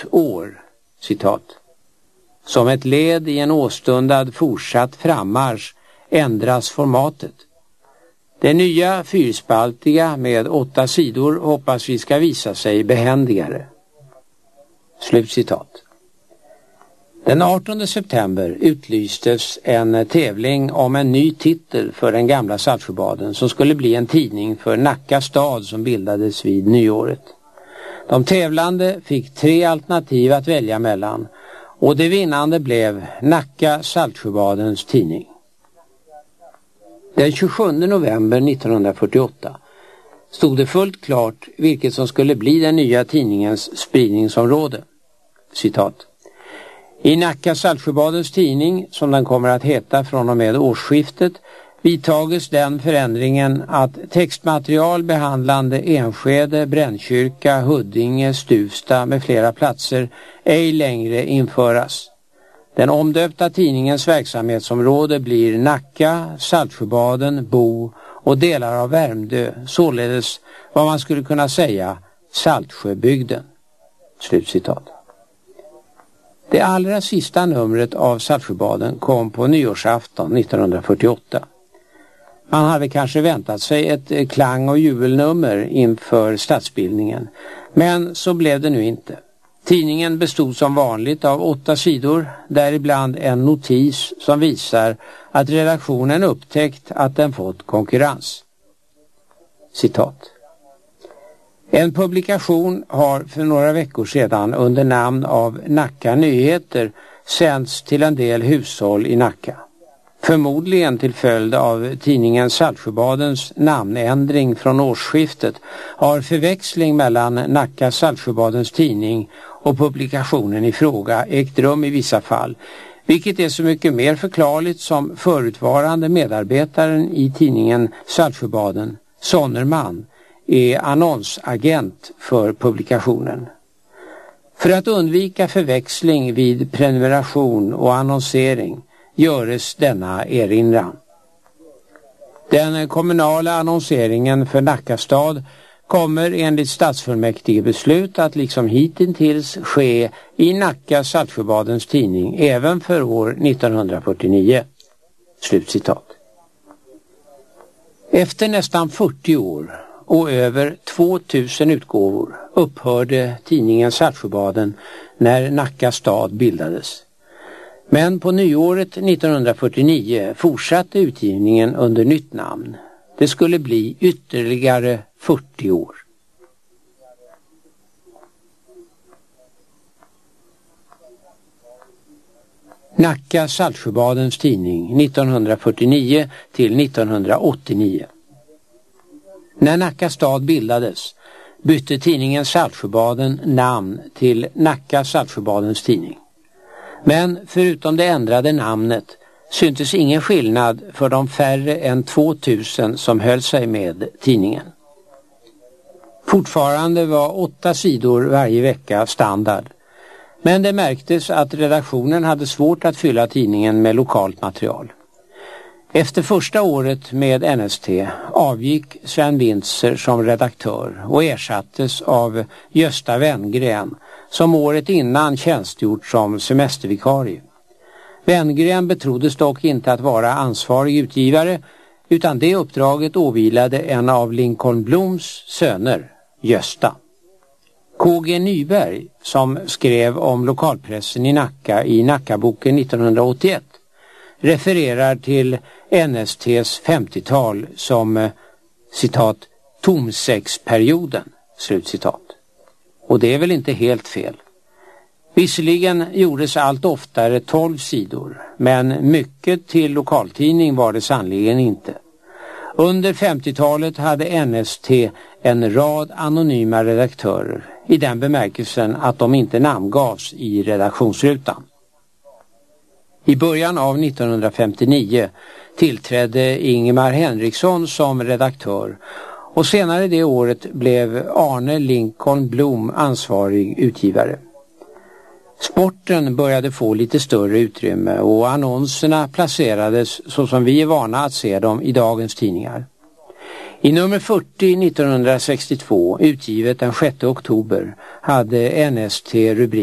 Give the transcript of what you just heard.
nytt år, citat. Som ett led i en åstundad fortsatt frammarsch ändras formatet. Det nya fyrspaltiga med 8 sidor hoppas vi ska visa sig behändigare. Slutcitat. Den 18 september utlystes en tävling om en ny titel för den gamla Saltsjöbaden som skulle bli en tidning för Nacka stad som bildades vid nyåret. De tävlande fick 3 alternativ att välja mellan och det vinnande blev Nacka Saltsjöbadens tidning. Den 27 november 1948 stod det fullt klart vilket som skulle bli den nya tidningens spridningsområde. Citat. I Nacka Saltsjöbadens tidning, som den kommer att heta från och med årsskiftet, vidtages den förändringen att textmaterial behandlande Enskede, Brännkyrka, Huddinge, Stuvsta med flera platser ej längre införas. Den omdöpta tidningens verksamhetsområde blir Nacka, Saltsjöbaden, Bo och delar av Värmdö, således vad man skulle kunna säga Saltsjöbygden. Slutcitat. Det allra sista numret av Saltsjöbaden kom på nyårsafton 1948. Man hade kanske väntat sig ett klang- och jubelnummer inför statsbildningen, men så blev det nu inte. Tidningen bestod som vanligt av 8 sidor, däribland en notis som visar att redaktionen upptäckt att den fått konkurrens. Citat. En publikation har för några veckor sedan under namn av Nacka Nyheter sänds till en del hushåll i Nacka. Förmodligen till följd av tidningen Saltsjöbadens namnändring från årsskiftet har förväxling mellan Nacka Saltsjöbadens tidning och publikationen i fråga ägt rum i vissa fall, vilket är så mycket mer förklarligt som förutvarande medarbetaren i tidningen Saltsjöbaden, Sonnerman, är annonsagent för publikationen. För att undvika förväxling vid prenumeration och annonsering göres denna erinran. Den kommunala annonseringen för Nacka stad kommer enligt stadsfullmäktigebeslut att liksom hittills ske i Nacka Saltsjöbadens tidning även för år 1949. Slutcitat. Efter nästan 40 år och över 2000 utgåvor upphörde tidningen Saltsjöbaden när Nacka stad bildades. Men på nyåret 1949 fortsatte utgivningen under nytt namn. Det skulle bli ytterligare 40 år. Nacka Saltsjöbadens tidning 1949 till 1989. När Nacka stad bildades bytte tidningen Saltsjöbaden namn till Nacka Saltsjöbadens tidning. Men förutom det ändrade namnet syntes ingen skillnad för de färre än 2000 som höll sig med tidningen. Fortfarande var 8 sidor varje vecka standard, men det märktes att redaktionen hade svårt att fylla tidningen med lokalt material. Efter första året med NST avgick Sven Wintzer som redaktör och ersattes av Gösta Wenngren som året innan tjänstgjort som semestervikarie. Wenngren betroddes dock inte att vara ansvarig utgivare utan det uppdraget åvilade en av Lincoln Bloms söner, Gösta. K.G. Nyberg, som skrev om lokalpressen i Nacka i Nackaboken 1981, refererar till NSTs 50-tal som citat tomsäcksperioden, slutcitat. Och det är väl inte helt fel. Visserligen gjordes allt oftare 12 sidor, men mycket till lokaltidning var det sannoliken inte. Under 50-talet hade NST en rad anonyma redaktörer i den bemärkelsen att de inte namngavs i redaktionsrutan. I början av 1959 tillträdde Ingemar Henriksson som redaktör och senare det året blev Arne Lincoln Blom ansvarig utgivare. Sporten började få lite större utrymme och annonserna placerades så som vi är vana att se dem i dagens tidningar. I nummer 40 1962, utgivet den 6 oktober, hade NST rubrik